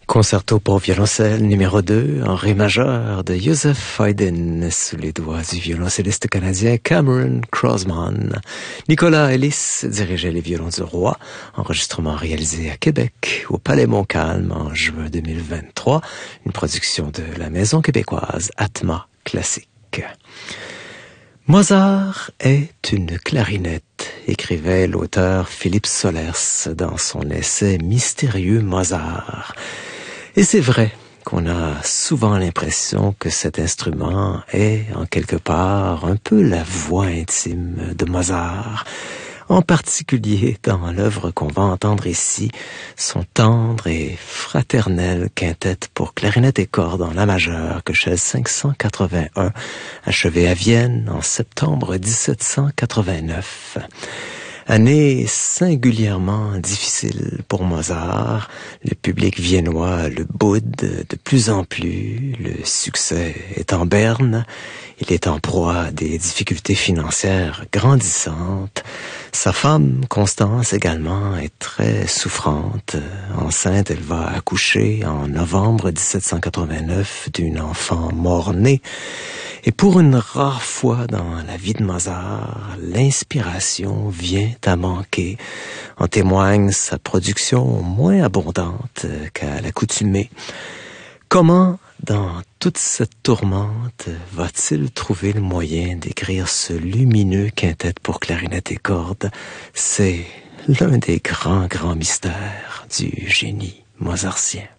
Concerto pour violoncelle numéro 2 en ré majeur de Joseph Haydn sous les doigts du violoncelliste canadien Cameron Crosman. Nicolas Ellis dirigeait les violons du roi, enregistrement réalisé à Québec au Palais Montcalm en juin 2023, une production de la maison québécoise Atma Classique. Mozart est une clarinette, écrivait l'auteur Philippe Solers dans son essai Mystérieux Mozart. Et c'est vrai qu'on a souvent l'impression que cet instrument est, en quelque part, un peu la voix intime de Mozart. En particulier dans l'œuvre qu'on va entendre ici, son tendre et fraternel quintette pour clarinette et cordes en la majeure que Chels 581, achevé à Vienne en septembre 1789. Année singulièrement difficile pour Mozart. Le public viennois le boude de plus en plus. Le succès est en berne. Il est en proie à des difficultés financières grandissantes. Sa femme, Constance, également, est très souffrante. Enceinte, elle va accoucher en novembre 1789 d'une enfant mort-née. Et pour une rare fois dans la vie de Mozart, l'inspiration vient à manquer. En témoigne sa production moins abondante qu'à l'accoutumée. Comment, dans toute cette tourmente, va-t-il trouver le moyen d'écrire ce lumineux quintet pour clarinette et cordes? C'est l'un des grands mystères du génie mozartien.